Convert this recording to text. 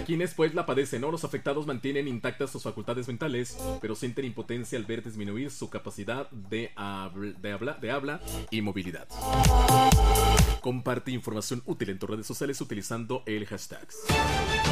quienes pues la padecen, ¿no? Los afectados mantienen intactas sus facultades mentales, pero sienten impotencia al ver disminuir su capacidad de habla y movilidad. Comparte información útil en tus redes sociales utilizando el hashtag.